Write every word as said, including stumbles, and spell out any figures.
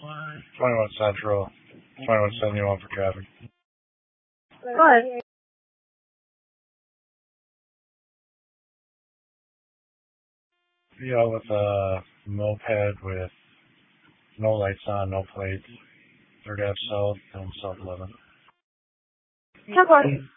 twenty-one Central, twenty-one seventy-one for traffic. What? Yeah, with a moped with no lights on, no plates, third Ave South, and South eleven. ten four.